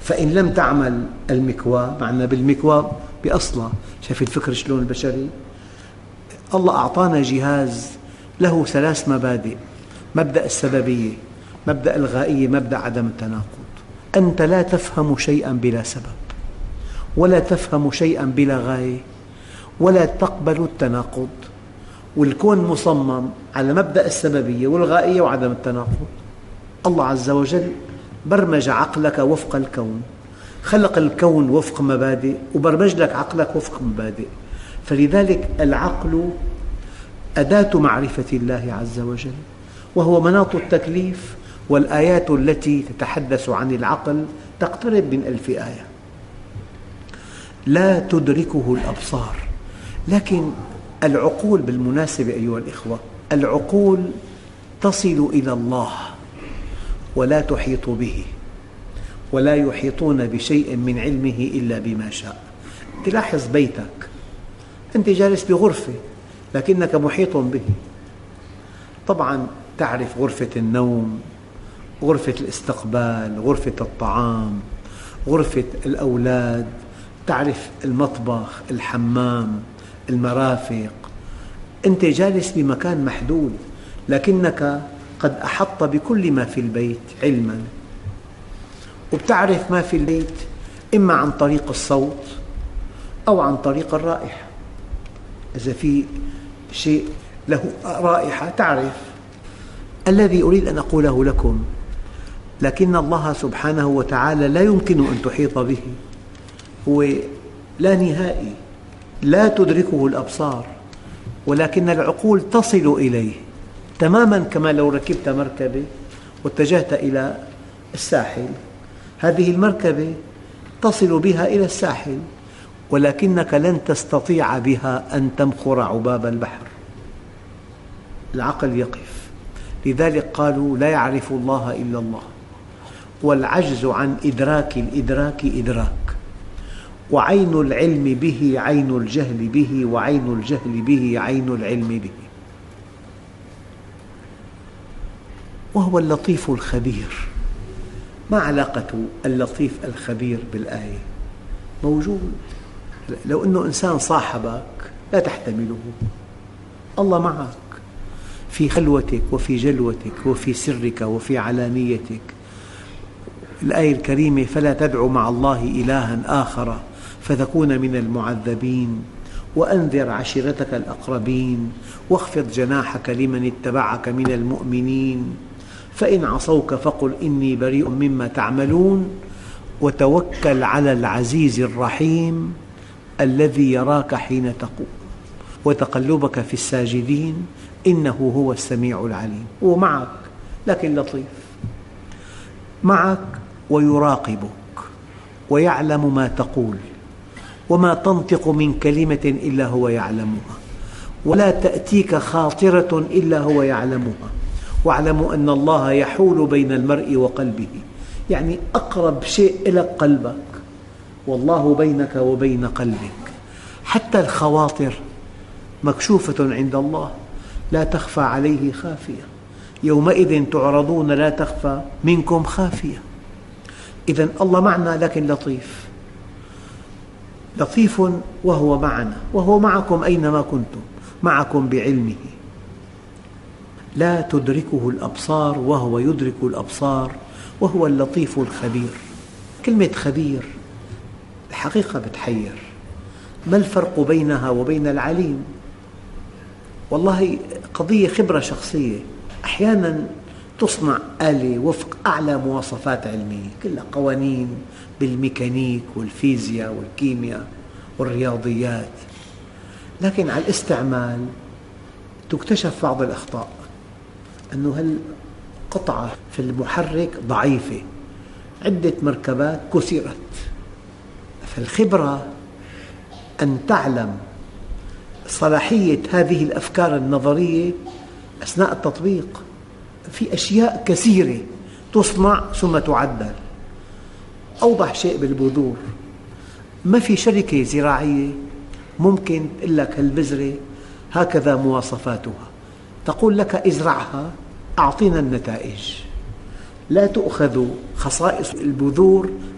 فإن لم تعمل المكواة، معنا بالمكواة بأصلها، شايف الفكر شلون البشري؟ الله أعطانا جهاز له 3 مبادئ: مبدأ السببية، مبدأ الغائية، مبدأ عدم التناقض. أنت لا تفهم شيئا بلا سبب، ولا تفهم شيئا بلا غاية، ولا تقبل التناقض، والكون مصمم على مبدأ السببية والغائية وعدم التناقض. الله عز وجل برمج عقلك وفق الكون، خلق الكون وفق مبادئ وبرمج لك عقلك وفق مبادئ. فلذلك العقل أداة معرفة الله عز وجل، وهو مناط التكليف، والآيات التي تتحدث عن العقل تقترب من 1000 آية. لا تدركه الأبصار، لكن العقول بالمناسبة أيها الإخوة، العقول تصل إلى الله ولا تحيط به، ولا يحيطون بشيء من علمه إلا بما شاء. تلاحظ بيتك، أنت جالس بغرفة لكنك محيط به. طبعا تعرف غرفة النوم، غرفة الاستقبال، غرفة الطعام، غرفة الأولاد، تعرف المطبخ، الحمام، المرافق. أنت جالس بمكان محدود، لكنك قد أحطت بكل ما في البيت علما، وبتعرف ما في البيت إما عن طريق الصوت أو عن طريق الرائحة. إذا في شيء له رائحة تعرف. الذي أريد أن أقوله لكم، لكن الله سبحانه وتعالى لا يمكن أن تحيط به، هو لا نهائي، لا تدركه الأبصار، ولكن العقول تصل إليه تماما كما لو ركبت مركبة واتجهت إلى الساحل. هذه المركبة تصل بها إلى الساحل، ولكنك لن تستطيع بها أن تمخر عباب البحر. العقل يقف. لذلك قالوا لا يعرف الله إلا الله، والعجز عن إدراك الإدراك إدراك، وعين العلم به عين الجهل به، وعين الجهل به عين العلم به. وهو اللطيف الخبير. ما علاقة اللطيف الخبير بالآية؟ موجود. لو أنه إنسان صاحبك لا تحتمله، الله معك في خلوتك وفي جلوتك وفي سرك وفي علانيتك. الآية الكريمة: فلا تدع مع الله إلها آخر فتكون من المعذبين، وأنذر عشيرتك الأقربين، واخفض جناحك لمن اتبعك من المؤمنين، فإن عصوك فقل إني بريء مما تعملون، وتوكل على العزيز الرحيم الذي يراك حين تقوم وتقلبك في الساجدين إنه هو السميع العليم. هو معك لكن لطيف، معك ويراقبك ويعلم ما تقول، وما تنطق من كلمة إلا هو يعلمها، ولا تأتيك خاطرة إلا هو يعلمها. واعلموا أن الله يحول بين المرء وقلبه، يعني أقرب شيء إلى قلبك، والله بينك وبين قلبك. حتى الخواطر مكشوفة عند الله، لا تخفى عليه خافية. يومئذ تعرضون لا تخفى منكم خافية. إذن الله معنا لكن لطيف، لطيف وهو معنا، وهو معكم أينما كنتم، معكم بعلمه. لا تدركه الأبصار وهو يدرك الأبصار، وهو اللطيف الخبير. كلمة خبير الحقيقة بتحير. ما الفرق بينها وبين العليم؟ والله قضية خبرة شخصية. أحيانا تصنع آلة وفق أعلى مواصفات علمية، كلها قوانين بالميكانيك والفيزياء والكيمياء والرياضيات، لكن على الاستعمال تكتشف بعض الأخطاء، أنه هالقطعة في المحرك ضعيفة، عدة مركبات كسرت. فالخبرة أن تعلم صلاحية هذه الأفكار النظرية أثناء التطبيق. في أشياء كثيرة تصنع ثم تعدل. أوضح شيء بالبذور، ما في شركة زراعية ممكن تقول لك هالبذرة هكذا مواصفاتها، تقول لك ازرعها أعطينا النتائج. لا تؤخذ خصائص البذور